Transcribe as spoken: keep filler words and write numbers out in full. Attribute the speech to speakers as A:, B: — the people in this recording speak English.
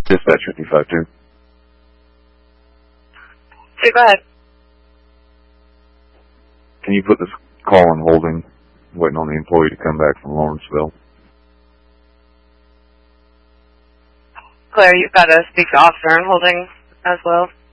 A: Dispatch fifty-five two.
B: Okay, go ahead.
A: Can you put this call on holding, waiting on the employee to come back from Lawrenceville?
B: Claire, you've got to speak to officer on holding as well.